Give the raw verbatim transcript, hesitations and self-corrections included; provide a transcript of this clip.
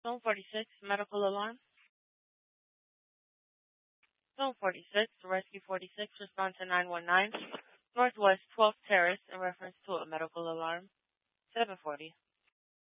Zone forty-six, medical alarm. Zone forty-six, Rescue forty-six, respond to nine one nine, Northwest twelfth Terrace in reference to a medical alarm. seven forty.